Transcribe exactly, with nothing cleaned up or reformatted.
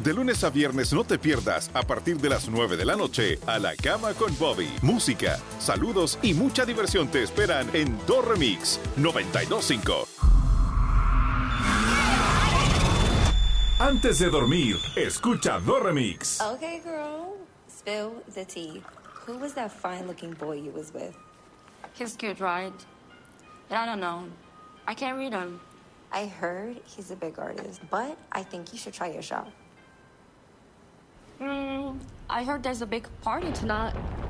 De lunes a viernes no te pierdas, a partir de las nueve de la noche, A la Cama con Bobby. Música, saludos y mucha diversión te esperan en Do Remix noventa y dos punto cinco. Antes de dormir, escucha Do Remix. Okay, girl. Spill the tea. Who was that fine-looking boy you was with? He's cute, right? But I don't know. I can't read him. I heard he's a big artist, but I think you should try your shot. Mm, I heard there's a big party tonight.